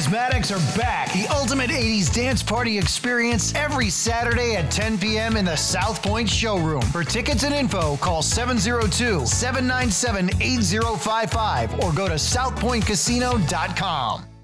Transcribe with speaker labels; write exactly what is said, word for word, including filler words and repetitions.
Speaker 1: Charismatics are back. The ultimate eighties dance party experience every Saturday at ten p.m. in the South Point showroom. For tickets and info, call seven oh two, seven nine seven, eight oh five five or go to south point casino dot com.